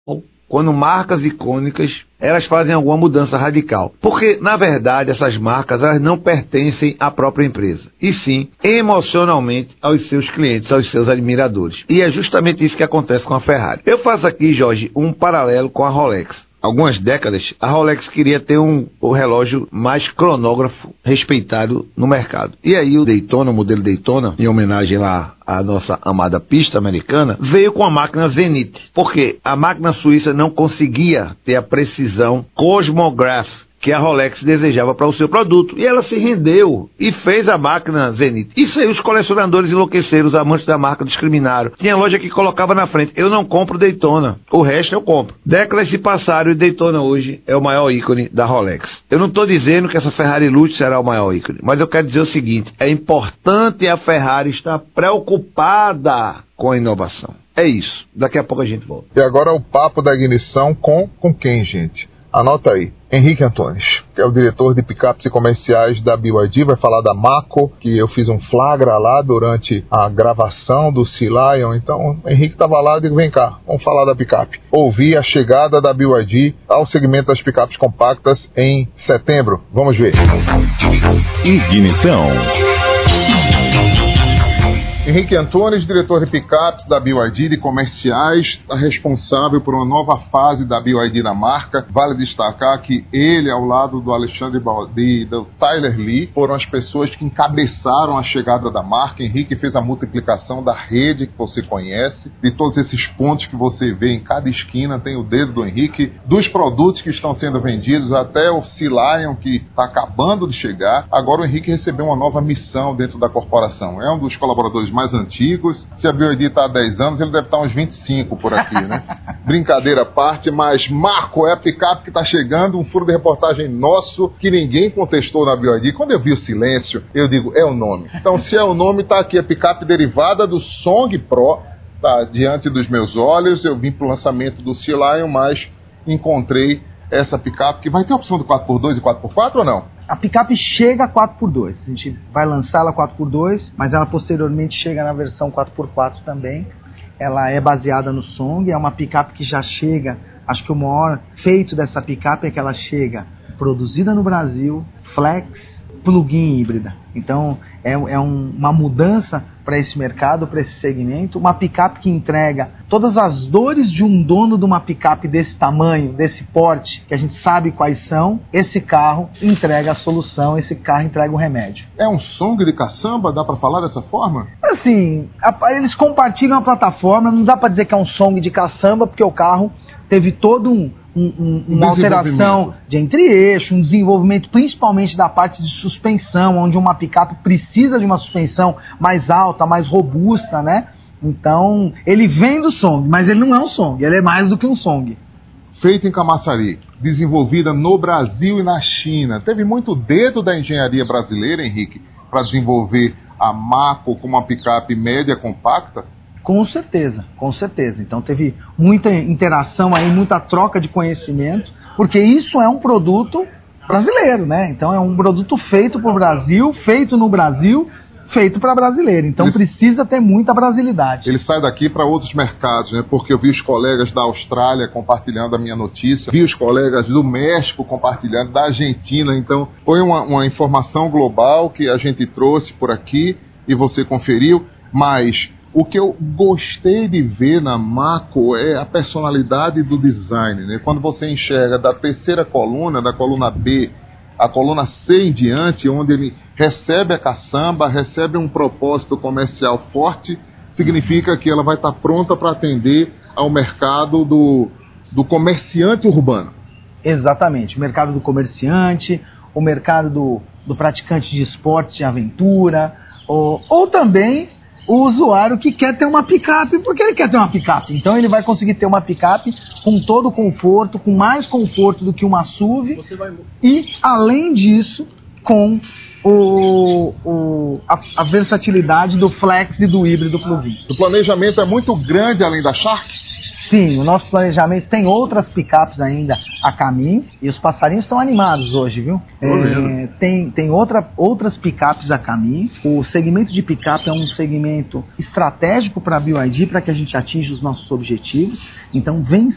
quando marcas icônicas elas fazem alguma mudança radical. Porque, na verdade, essas marcas elas não pertencem à própria empresa, e sim, emocionalmente, aos seus clientes, aos seus admiradores. E é justamente isso que acontece com a Ferrari. Eu faço aqui, Jorge, um paralelo com a Rolex. Algumas décadas, a Rolex queria ter o relógio mais cronógrafo respeitado no mercado. E aí o Daytona, o modelo Daytona, em homenagem lá à nossa amada pista americana, veio com a máquina Zenith. Porque a máquina suíça não conseguia ter a precisão Cosmograph que a Rolex desejava para o seu produto. E ela se rendeu e fez a máquina Zenith. Isso aí os colecionadores enlouqueceram, os amantes da marca discriminaram. Tinha loja que colocava na frente: eu não compro Daytona, o resto eu compro. Décadas se passaram e Daytona hoje é o maior ícone da Rolex. Eu não estou dizendo que essa Ferrari Lute será o maior ícone, mas eu quero dizer o seguinte: é importante a Ferrari estar preocupada com a inovação. É isso. Daqui a pouco a gente volta. E agora o papo da ignição com quem, gente? Anota aí, Henrique Antunes, que é o diretor de picapes e comerciais da BYD, vai falar da Mako, que eu fiz um flagra lá durante a gravação do Sea Lion. Então, o Henrique estava lá, eu digo, vem cá, vamos falar da picape. Ouvi a chegada da BYD ao segmento das picapes compactas em setembro. Vamos ver. Ignição. Henrique Antunes, diretor de picapes da BYD, de comerciais, está responsável por uma nova fase da BYD na marca. Vale destacar que ele, ao lado do Alexandre Baldi e do Tyler Lee, foram as pessoas que encabeçaram a chegada da marca. Henrique fez a multiplicação da rede que você conhece, de todos esses pontos que você vê em cada esquina, tem o dedo do Henrique, dos produtos que estão sendo vendidos, até o Sea Lion, que está acabando de chegar. Agora o Henrique recebeu uma nova missão dentro da corporação. É um dos colaboradores mais antigos. Se a BYD está há 10 anos, ele deve estar uns 25 por aqui, né? Brincadeira à parte, mas Mako é a picape que está chegando, um furo de reportagem nosso que ninguém contestou na BYD. Quando eu vi o silêncio, eu digo, é o nome. Então, se é o nome, está aqui a picape derivada do Song Pro, tá diante dos meus olhos. Eu vim para o lançamento do Sea Lion, mas encontrei essa picape que vai ter a opção do 4x2 e 4x4 ou não? A picape chega a 4x2, a gente vai lançar ela 4x2, mas ela posteriormente chega na versão 4x4 também. Ela é baseada no Song, é uma picape que já chega, acho que o maior feito dessa picape é que ela chega produzida no Brasil, flex, plug-in híbrida. Então é uma mudança para esse mercado, para esse segmento, uma picape que entrega todas as dores de um dono de uma picape desse tamanho, desse porte, que a gente sabe quais são. Esse carro entrega a solução, esse carro entrega o remédio. É um Song de caçamba, dá para falar dessa forma? Assim, eles compartilham a plataforma, não dá para dizer que é um Song de caçamba, porque o carro teve todo uma alteração de entre-eixo, um desenvolvimento principalmente da parte de suspensão, onde uma picape precisa de uma suspensão mais alta, mais robusta, né? Então, ele vem do Song, mas ele não é um Song, ele é mais do que um Song. Feita em Camaçari, desenvolvida no Brasil e na China. Teve muito dedo da engenharia brasileira, Henrique, para desenvolver a Mako como uma picape média compacta? Com certeza, com certeza. Então teve muita interação aí, muita troca de conhecimento, porque isso é um produto brasileiro, né? Então é um produto feito para o Brasil, feito no Brasil, feito para brasileiro. Então precisa ter muita brasilidade. Ele sai daqui para outros mercados, né? Porque eu vi os colegas da Austrália compartilhando a minha notícia, vi os colegas do México compartilhando, da Argentina. Então foi uma informação global que a gente trouxe por aqui e você conferiu, mas o que eu gostei de ver na Mako é a personalidade do design, né? Quando você enxerga da terceira coluna, da coluna B, a coluna C em diante, onde ele recebe a caçamba, recebe um propósito comercial forte, significa que ela vai estar pronta para atender ao mercado do comerciante urbano. Exatamente, o mercado do comerciante, o mercado do praticante de esportes de aventura, ou também o usuário que quer ter uma picape, porque ele quer ter uma picape. Então ele vai conseguir ter uma picape com todo o conforto, com mais conforto do que uma SUV, e além disso, com a versatilidade do flex e do híbrido plug-in. O planejamento é muito grande além da Shark? Sim, o nosso planejamento tem outras picapes ainda a caminho, e os passarinhos estão animados hoje, viu? Tem outras picapes a caminho. O segmento de picape é um segmento estratégico para a BYD, para que a gente atinja os nossos objetivos. Então vem